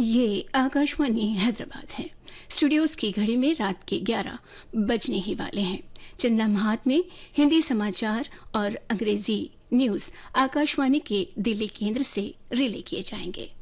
ये आकाशवाणी हैदराबाद है। स्टूडियोज की घड़ी में रात के 11 बजने ही वाले हैं। चंदा महात में हिंदी समाचार और अंग्रेजी न्यूज आकाशवाणी के दिल्ली केंद्र से रिले किए जाएंगे।